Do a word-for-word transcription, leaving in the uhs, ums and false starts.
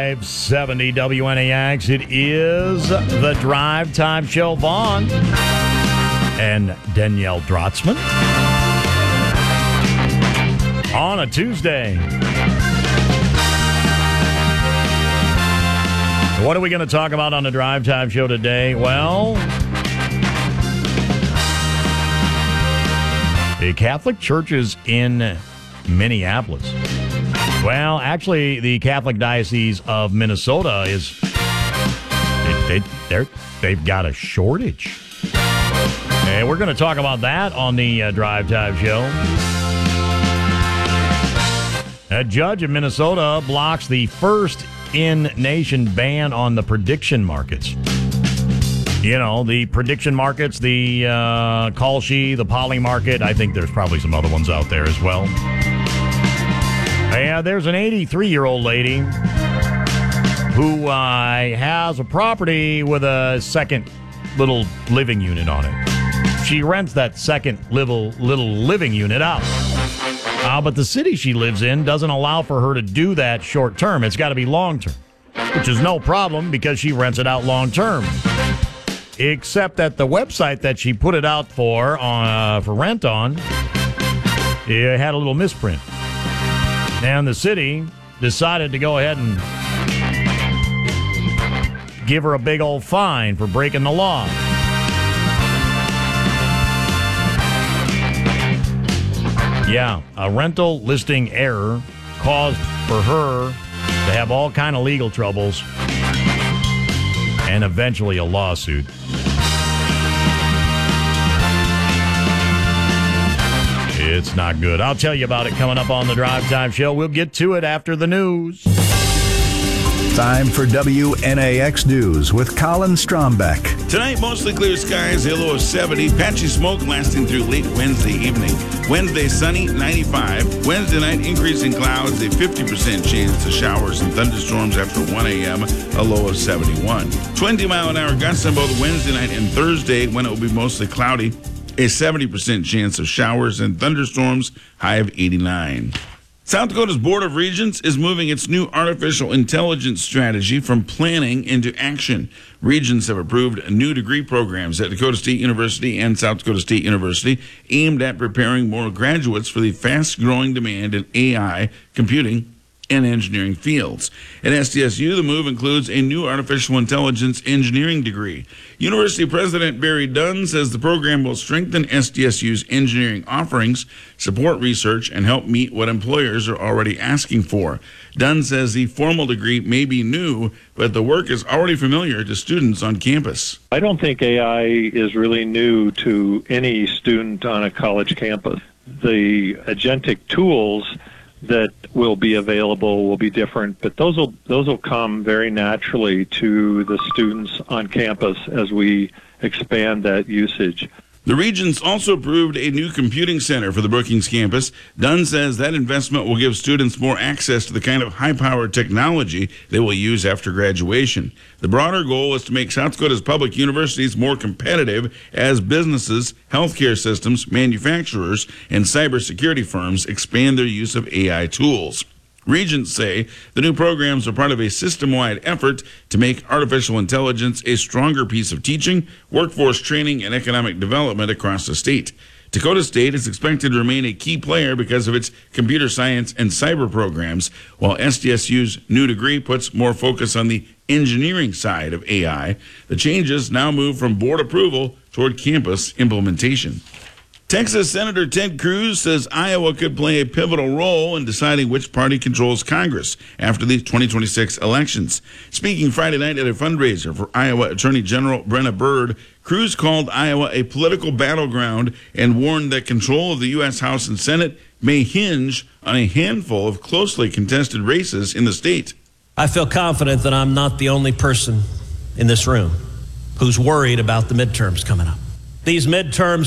five seventy W N A X. It is the Drive Time Show. Vaughn and Danielle Drotzman on a Tuesday. What are we going to talk about on the Drive Time Show today? Well, the Catholic churches in Minneapolis. Well, actually, the Catholic Diocese of Minnesota is they, they, they're, they've got a shortage. And we're going to talk about that on the uh, Drive Time Show. A judge in Minnesota blocks the first in-nation ban on the prediction markets. You know, the prediction markets, the uh, Kalshi, the Poly market. I think there's probably some other ones out there as well. Yeah, there's an eighty-three-year-old lady who uh, has a property with a second little living unit on it. She rents that second little, little living unit out. Uh, but the city she lives in doesn't allow for her to do that short term. It's got to be long term, which is no problem because she rents it out long term. Except that the website that she put it out for uh, for rent on, it had a little misprint. And the city decided to go ahead and give her a big old fine for breaking the law. Yeah, a rental listing error caused for her to have all kind of legal troubles and eventually a lawsuit. It's not good. I'll tell you about it coming up on the Drive Time Show. We'll get to it after the news. Time for W N A X News with Colin Strombeck. Tonight, mostly clear skies, a low of seventy. Patchy smoke lasting through late Wednesday evening. Wednesday, sunny, ninety-five. Wednesday night, increasing clouds, a fifty percent chance of showers and thunderstorms after one a.m., a low of seventy-one. twenty mile an hour gusts on both Wednesday night and Thursday, when it will be mostly cloudy. A seventy percent chance of showers and thunderstorms, high of eighty-nine. South Dakota's Board of Regents is moving its new artificial intelligence strategy from planning into action. Regents have approved new degree programs at Dakota State University and South Dakota State University aimed at preparing more graduates for the fast-growing demand in A I, computing, and engineering fields. At S D S U, the move includes a new artificial intelligence engineering degree. University President Barry Dunn says the program will strengthen S D S U's engineering offerings, support research, and help meet what employers are already asking for. Dunn says the formal degree may be new, but the work is already familiar to students on campus. I don't think A I is really new to any student on a college campus. The agentic tools that will be available will be different, but those will those will come very naturally to the students on campus as we expand that usage. The Regents also approved a new computing center for the Brookings campus. Dunn says that investment will give students more access to the kind of high-powered technology they will use after graduation. The broader goal is to make South Dakota's public universities more competitive as businesses, healthcare systems, manufacturers, and cybersecurity firms expand their use of A I tools. Regents say the new programs are part of a system-wide effort to make artificial intelligence a stronger piece of teaching, workforce training, and economic development across the state. Dakota State is expected to remain a key player because of its computer science and cyber programs, while S D S U's new degree puts more focus on the engineering side of A I. The changes now move from board approval toward campus implementation. Texas Senator Ted Cruz says Iowa could play a pivotal role in deciding which party controls Congress after the twenty twenty-six elections. Speaking Friday night at a fundraiser for Iowa Attorney General Brenna Bird, Cruz called Iowa a political battleground and warned that control of the U S House and Senate may hinge on a handful of closely contested races in the state. I feel confident that I'm not the only person in this room who's worried about the midterms coming up. These midterms